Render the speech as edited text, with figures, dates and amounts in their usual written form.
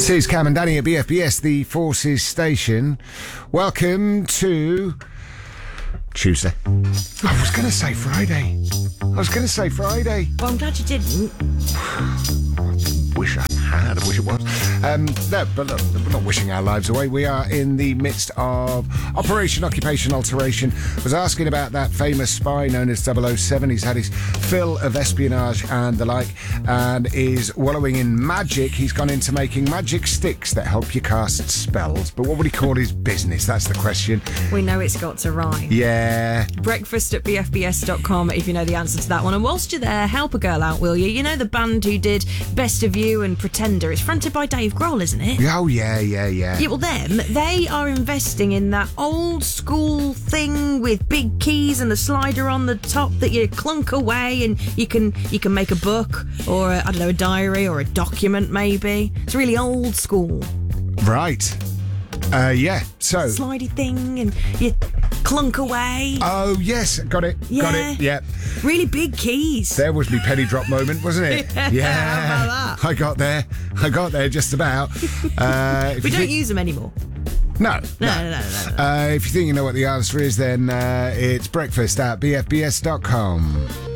This is Cam and Danny at BFBS, the Forces Station. Welcome to Tuesday. I was going to say Friday. Well, I'm glad you didn't. Wish I had. I wish it was. No, but look, we're not wishing our lives away. We are in the midst of Operation Occupation Alteration. I was asking about that famous spy known as 007. He's had his fill of espionage and the like, and is wallowing in magic. He's gone into making magic sticks that help you cast spells. But what would he call his business? That's the question. We know it's got to rhyme. Yeah. Breakfast at bfbs.com if you know the answer to that one. And whilst you're there, help a girl out, will you? You know the band who did Best of You and Pretender? It's fronted by Dave Grohl, isn't it? Oh, yeah. Yeah, well, they are investing in that old school thing with big keys and the slider on the top that you clunk away and you can make a book or, a diary or a document maybe. It's really old school. Right. Yeah, so... Slidey thing and you clunk away. Oh, yes, got it. Yeah. Really big keys. There was my penny drop moment, wasn't it? Yeah. How about that? I got there just about. We don't use them anymore. No. No. If you think you know what the answer is, then it's breakfast at bfbs.com.